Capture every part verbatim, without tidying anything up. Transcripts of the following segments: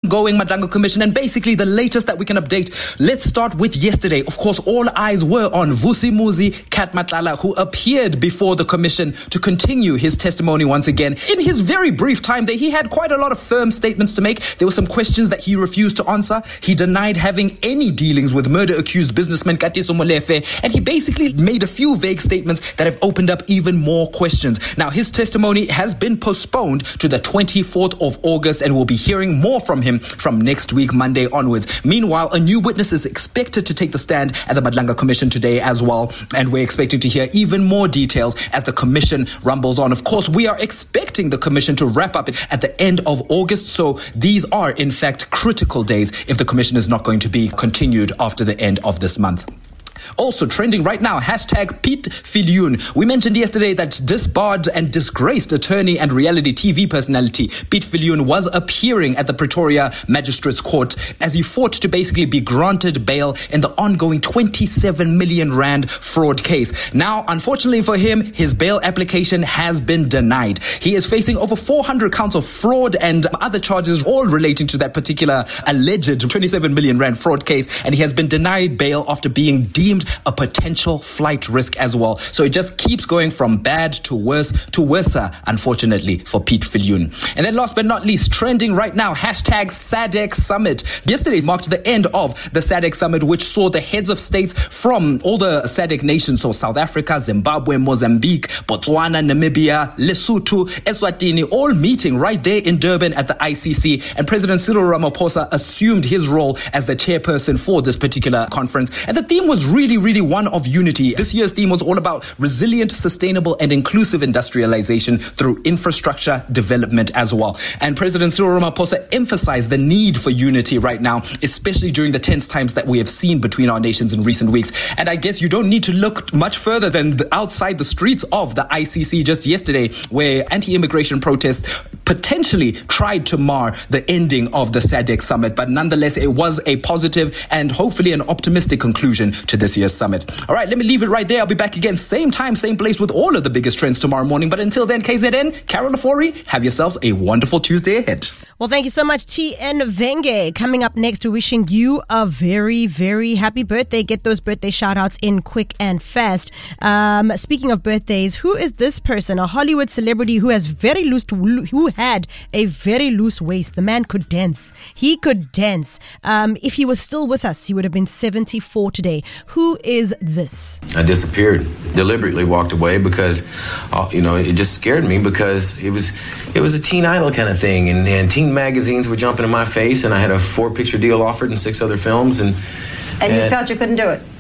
ongoing Madlanga Commission and basically the latest that we can update. Let's start with yesterday. Of course, all eyes were on Vusi Muzi Kat Matlala, who appeared before the commission to continue his testimony once again. In his very brief time there, he had quite a lot of firm statements to make. There were some questions that he refused to answer. He denied having any dealings with murder-accused businessman Katiso Molefe, and he basically made a few vague statements that have opened up even more questions. Now, his testimony has been postponed to the twenty-fourth of August, and we'll be hearing more from him from next week, Monday onwards. Meanwhile, a new witness is expected to take the stand at the Madlanga Commission today as well, and we're expecting to hear even more details as the commission rumbles on. Of course, we are expecting the commission to wrap up at the end of August, so these are, in fact, critical days if the commission is not going to be continued after the end of this month. Also trending right now, hashtag Piet Viljoen. We mentioned yesterday that disbarred and disgraced attorney and reality T V personality Piet Viljoen was appearing at the Pretoria Magistrates Court as he fought to basically be granted bail in the ongoing twenty-seven million rand fraud case. Now, unfortunately for him, his bail application has been denied. He is facing over four hundred counts of fraud and other charges, all relating to that particular alleged twenty-seven million rand fraud case, and he has been denied bail after being deemed a potential flight risk as well. So it just keeps going from bad to worse to worser, unfortunately, for Piet Viljoen. And then last but not least, trending right now, hashtag SADC Summit. Yesterday marked the end of the SADC Summit, which saw the heads of states from all the SADC nations, so South Africa, Zimbabwe, Mozambique, Botswana, Namibia, Lesotho, Eswatini, all meeting right there in Durban at the I C C. And President Cyril Ramaphosa assumed his role as the chairperson for this particular conference. And the theme was really, really one of unity. This year's theme was all about resilient, sustainable, and inclusive industrialization through infrastructure development as well. And President Cyril Ramaphosa emphasized the need for unity right now, especially during the tense times that we have seen between our nations in recent weeks. And I guess you don't need to look much further than the, outside the streets of the I C C just yesterday, where anti-immigration protests potentially tried to mar the ending of the SADC Summit. But nonetheless, it was a positive and hopefully an optimistic conclusion to this year's summit. All right, let me leave it right there. I'll be back again, same time, same place with all of the biggest trends tomorrow morning. But until then, K Z N, Carol Afori, have yourselves a wonderful Tuesday ahead. Well, thank you so much, T N Venge. Coming up next, we're wishing you a very, very happy birthday. Get those birthday shout outs in quick and fast. Um, speaking of birthdays, who is this person? A Hollywood celebrity who has very loose, who had a very loose waist. The man could dance. He could dance. Um, if he was still with us, he would have been seventy-four today. Who is this? I disappeared, deliberately walked away because, uh, you know, it just scared me because it was it was a teen idol kind of thing. And, and teen magazines were jumping in my face, and I had a four-picture deal offered in six other films. And, and, and you felt you couldn't do it?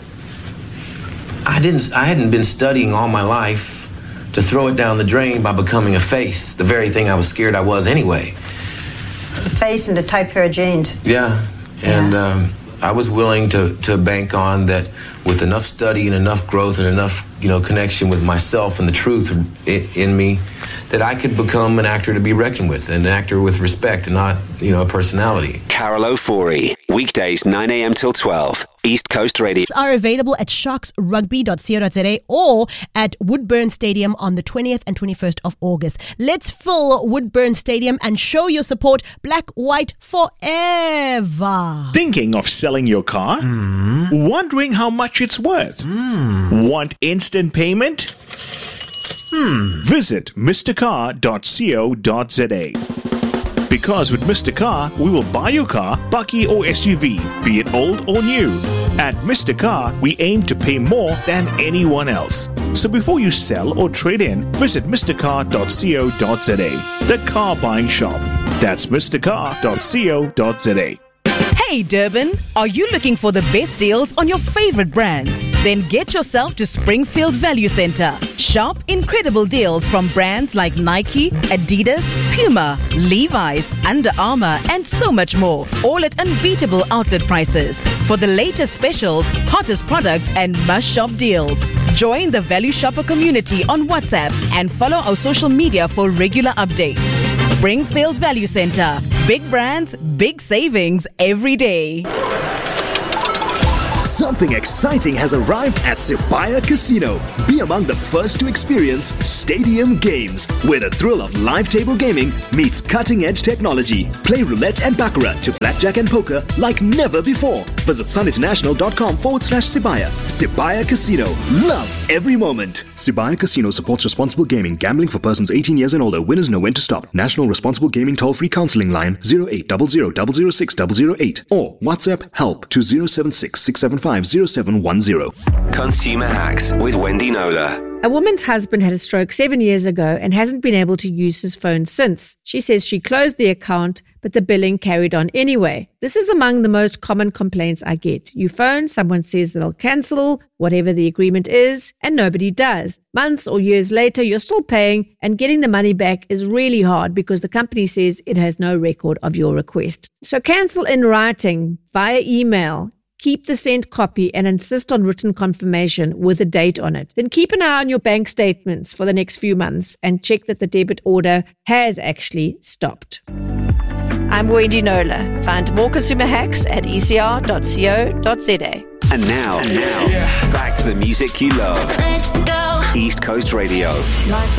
I didn't. I hadn't been studying all my life to throw it down the drain by becoming a face, the very thing I was scared I was anyway. A face and a tight pair of jeans. Yeah, and yeah. Um, I was willing to, to bank on that with enough study and enough growth and enough, you know, connection with myself and the truth in, in me, that I could become an actor to be reckoned with, an actor with respect and not, you know, a personality. Carol Ofori, weekdays nine a.m. till twelve, East Coast Radio. Are available at sharks rugby dot co dot za or at Woodburn Stadium on the twentieth and twenty-first of August. Let's fill Woodburn Stadium and show your support. Black, white, forever. Thinking of selling your car? Mm. Wondering how much it's worth? Mm. Want instant payment? Hmm. Visit Mister Car dot co dot za. Because with Mister Car, we will buy your car, bakkie or S U V, be it old or new. At Mister Car, we aim to pay more than anyone else. So before you sell or trade in, visit Mister Car dot co dot za, the car buying shop. That's Mister Car dot co dot za. Hey Durban, are you looking for the best deals on your favorite brands? Then get yourself to Springfield Value Center. Shop incredible deals from brands like Nike, Adidas, Puma, Levi's, Under Armour, and so much more. All at unbeatable outlet prices. For the latest specials, hottest products, and must-shop deals. Join the Value Shopper community on WhatsApp and follow our social media for regular updates. Springfield Value Center. Big brands, big savings every day. Something exciting has arrived at Sibaya Casino. Be among the first to experience stadium games, where the thrill of live table gaming meets cutting-edge technology. Play roulette and baccarat to blackjack and poker like never before. Visit suninternational.com forward slash Sibaya. Sibaya Casino. Love every moment. Sibaya Casino supports responsible gaming. Gambling for persons eighteen years and older. Winners know when to stop. National Responsible Gaming Toll-Free Counseling Line zero eight zero zero zero zero six zero zero eight or WhatsApp help to zero seven six six seven five zero seven one zero. Consumer Hacks with Wendy Nola. A woman's husband had a stroke seven years ago and hasn't been able to use his phone since. She says she closed the account, but the billing carried on anyway. This is among the most common complaints I get. You phone, someone says they'll cancel whatever the agreement is, and nobody does. Months or years later, you're still paying, and getting the money back is really hard because the company says it has no record of your request. So cancel in writing, via email. Keep the sent copy and insist on written confirmation with a date on it. Then keep an eye on your bank statements for the next few months and check that the debit order has actually stopped. I'm Wendy Nola. Find more consumer hacks at e c r dot co dot z a. And now, and now, back to the music you love. Let's go. East Coast Radio.